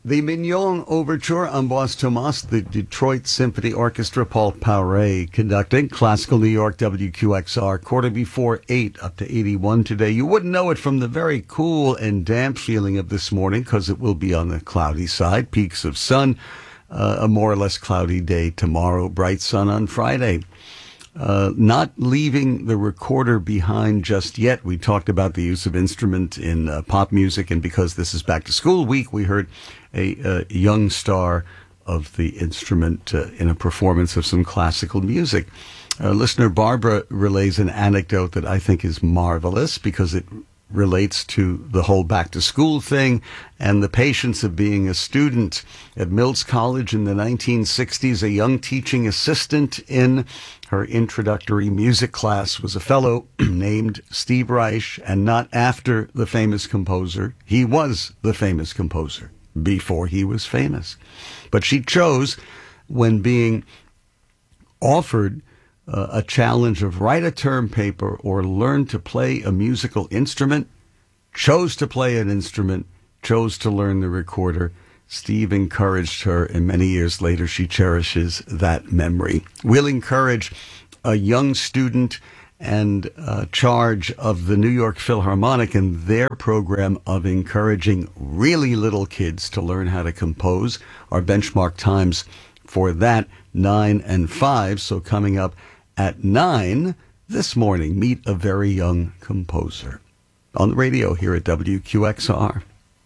The Mignon Overture, Ambroise Thomas, the Detroit Symphony Orchestra, Paul Pauret conducting. Classical New York, WQXR, quarter before 8, up to 81 today. You wouldn't know it from the very cool and damp feeling of this morning because it will be on the cloudy side. Peaks of sun, a more or less cloudy day tomorrow, bright sun on Friday. Not leaving the recorder behind just yet. We talked about the use of instrument in pop music, and because this is back to school week, we heard a young star of the instrument in a performance of some classical music. Listener Barbara relays an anecdote that I think is marvelous because it relates to the whole back to school thing and the patience of being a student at Mills College in the 1960s. A young teaching assistant in her introductory music class was a fellow named Steve Reich, and not after the famous composer. He was the famous composer before he was famous. But she chose, when being offered a challenge of write a term paper or learn to play a musical instrument, chose to play an instrument, chose to learn the recorder. Steve encouraged her, and many years later she cherishes that memory. We'll encourage a young student and charge of the New York Philharmonic and their program of encouraging really little kids to learn how to compose. Our benchmark times for that, 9 and 5. So coming up at 9 this morning, meet a very young composer on the radio here at WQXR.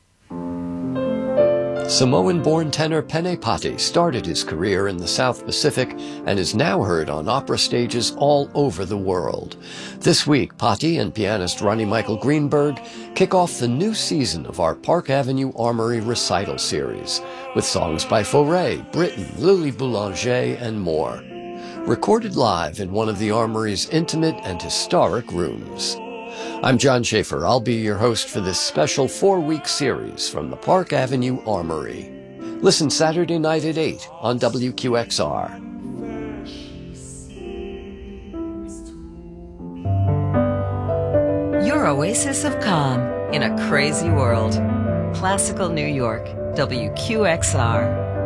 Samoan-born tenor Pene Pati started his career in the South Pacific and is now heard on opera stages all over the world. This week, Pati and pianist Ronnie Michael Greenberg kick off the new season of our Park Avenue Armory recital series with songs by Fauré, Britten, Lily Boulanger, and more. Recorded live in one of the Armory's intimate and historic rooms. I'm John Schaefer. I'll be your host for this special 4-week series from the Park Avenue Armory. Listen Saturday night at 8 on WQXR. Your oasis of calm in a crazy world. Classical New York, WQXR.